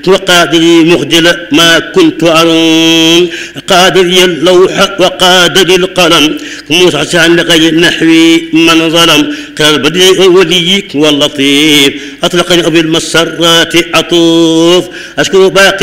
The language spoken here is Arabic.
وقادري مخجل ما كنت أرون قادري اللوح وقادري القلم موسى عن غير نحوي من ظلم قال بديع وليك واللطيف أطلقني بالمسرات عطوف أشكر باقي